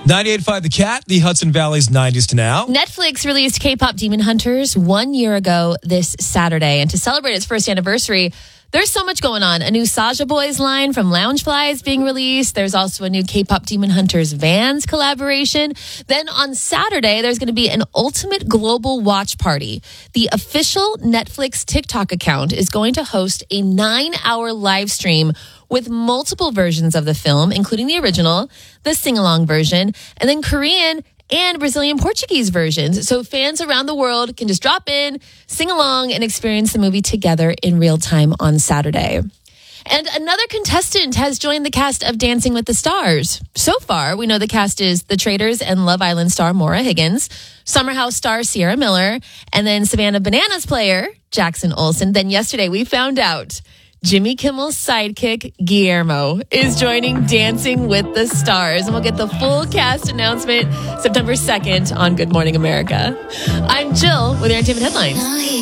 98.5 The Cat, the Hudson Valley's 90s to now. Netflix released K-pop Demon Hunters 1 year ago this Saturday. And to celebrate its first anniversary, there's so much going on. A new Saja Boys line from Loungefly is being released. There's also a new K-pop Demon Hunters Vans collaboration. Then on Saturday, there's going to be an ultimate global watch party. The official Netflix TikTok account is going to host a 9-hour live stream with multiple versions of the film, including the original, the sing-along version, and then Korean and Brazilian Portuguese versions. So fans around the world can just drop in, sing along, and experience the movie together in real time on Saturday. And another contestant has joined the cast of Dancing with the Stars. So far, we know the cast is The Traitors and Love Island star Maura Higgins, Summer House star Sierra Miller, and then Savannah Bananas player Jackson Olsen. Then yesterday, we found out Jimmy Kimmel's sidekick, Guillermo, is joining Dancing with the Stars. And we'll get the full cast announcement September 2nd on Good Morning America. I'm Jill with your entertainment headlines.